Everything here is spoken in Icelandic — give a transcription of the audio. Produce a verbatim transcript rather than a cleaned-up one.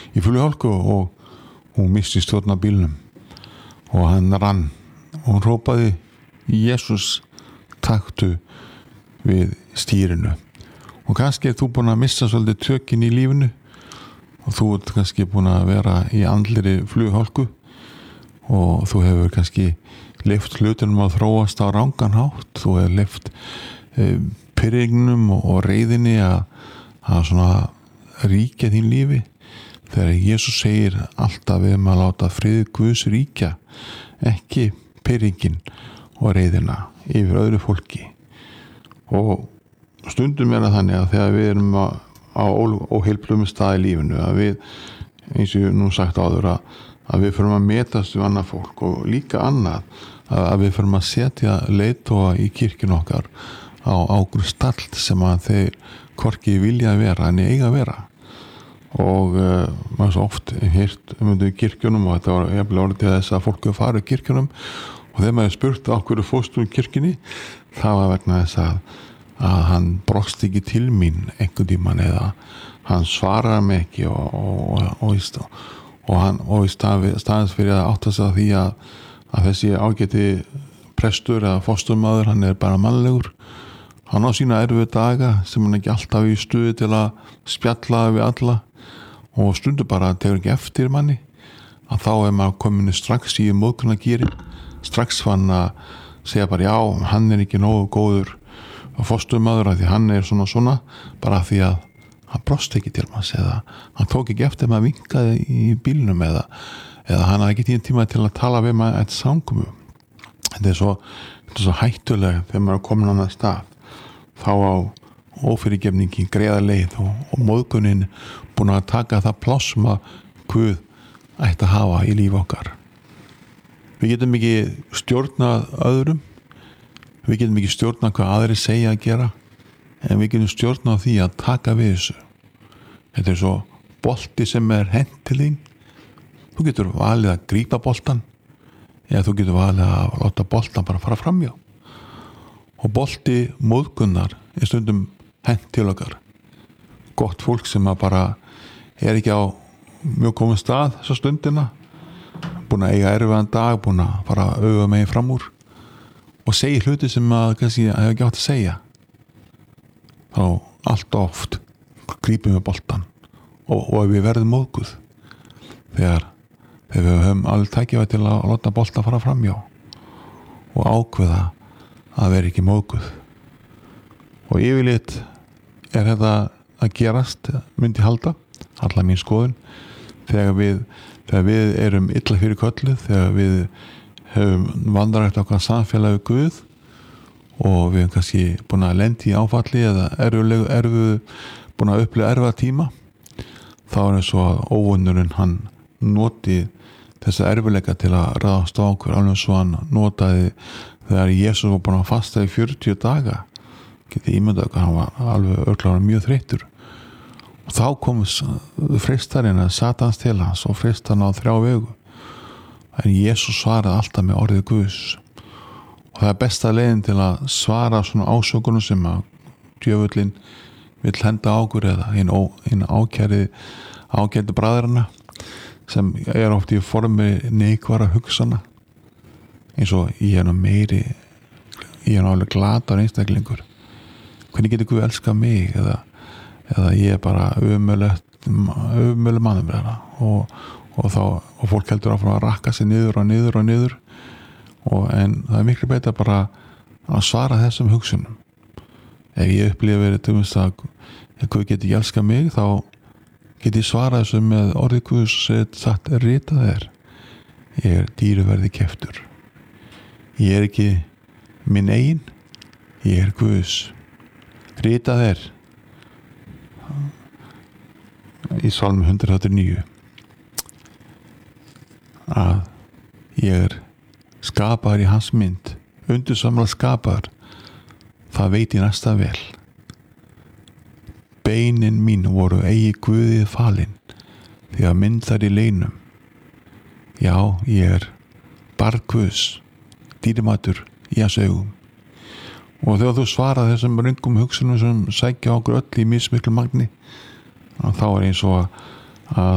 í flughálku og hún missti stjórn á bílnum og hann rann og hún hrópaði Jesús taktu við stýrinu. Og kannski er þú búin að missa svolítið tökin í lífinu og þú ert kannski búin að vera í andliri flughálku og þú hefur kannski leyft hlutunum að þróast á rangan hátt, þú hefur leyft e, pirringnum og, og reiðinni að, að svona ríkja þín lífi. Þegar Jesús segir alltaf við erum að láta frið Guðs ríkja, ekki pirringin og reiðina yfir öðru fólki. Og stundum er það þannig að þegar við erum á, á óheilbrigðum stað í lífinu að við, eins og ég nú sagt áður að, að við förum að metast við annað fólk og líka annað að, að við förum að setja leiðtoga í kirkjun okkar á águr stall sem að þeir hvorki vilja að vera en eiga að vera. Og uh, maður svo oft heyrt um þetta í kirkjunum og þetta var jafnvel orðið til þess að fólk hefur farið í kirkjunum og þegar maður spurt á hverju fórstu í kirkjunni það var vegna þess að, að hann brost ekki til mín einhvern tímann eða hann svarar mig ekki og, og, og, og, og hann og í stað, staðins fyrir að átta sig að því að, að þessi ágæti prestur eða fósturmaður hann er bara mannlegur. Hann á sína erfiðu daga sem hann ekki alltaf í stuði til að spjalla við alla og stundu bara tegur ekki eftir manni að þá er maður komin strax í móðgunargýrin, strax fann að segja bara já, hann er ekki nógu góður fósturmaður af því hann er svona svona bara því að hann brost ekki til manns eða hann tók ekki eftir maður vinkaði í bílnum eða, eða hann hafði ekki tíma tíma til að tala við maður eitt samkomu. Þetta er svo, þetta er svo hættuleg þegar maður er komin á það stað þá á ófyrirgefningi greiða leið og, og móðgunin búin að taka það pláss sem að Guð ætti að hafa í líf okkar. Við getum ekki stjórnað öðrum, við getum ekki stjórnað hvað aðri segja að gera, en við getum stjórnað því að taka við þessu. Þetta er svo bolti sem er hent til þín. Þú getur valið að grípa boltan eða þú getur valið að láta boltan bara fara framjá. Og bolti móðgunnar er stundum hent til okkar. Gott fólk sem að bara er ekki á mjög komið stað þessa stundina, búin að eiga erfiðan dag, búin að fara að auga megin fram úr og segja hluti sem að kannski hefur ekki átt að segja. Þá allt oft grípum við boltan og, og við verðum móðguð þegar, þegar við höfum alveg tækifæri til að láta boltan fara framjá og ákveða að vera ekki móðguð. Og yfirleitt er þetta að gerast, myndi halda, alla mín skoðun, þegar við, þegar við erum illa fyrir köllu, þegar við hefum vandrætt okkar samfélagi Guð og við erum kannski búin að lendi í áfalli eða erfulegu, erfu, búin að upplifa erfa tíma, þá er eins og að óvinnurinn hann noti þessa erfileika til að ráðast á okkur, alveg svo hann notaði þegar Jesús var búin að fasta í fjörutíu daga. Getið ímyndað okkar, hann var alveg örgláður mjög þreyttur og þá kom freistarinn að Satans til hans og freist hann á þrjá vegu en Jesús svaraði alltaf með orðið Guðs og það er besta leiðin til að svara svona ásökunum sem að djöfullinn vill henda á okkur eða hinn, hinn ákæri ágæti bræðrana sem er oft í formi neikværa hugsana eins og ég er nú meiri ég er nú alveg glatar einstaklingur, hvernig getur Guð elskað mig eða, eða ég er bara ömölu mannum og, og þá og fólk heldur áfram að rakka sig niður og niður og niður og en það er miklu betra bara að svara þessum hugsunum. Ef ég upplifir þetta að Guð getur elskað mig þá get ég svarað þessu með orðið Guðs og sagt ritað er ég er dýruverði keyptur. Ég er ekki minn eigin, ég er Guðs. Ritað er í Salmi hundrað þrjátíu og níu að ég er skapaður í hans mynd, undursamlega skapaður, það veit ég næsta vel. Beinin mín voru eigi Guðið falin því að myndar í leinum. Já, ég er barn Guðs, dýrmatur í hans augum. Og þegar þú svarað þessum röngum hugsunum sem sækja okkur öll í mismiklu magni þá er eins og að